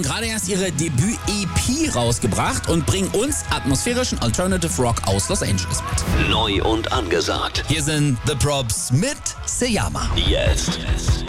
haben gerade erst ihre Debüt-EP rausgebracht und bringen uns atmosphärischen Alternative Rock aus Los Angeles mit. Neu und angesagt. Hier sind The Props mit Seyama. Jetzt.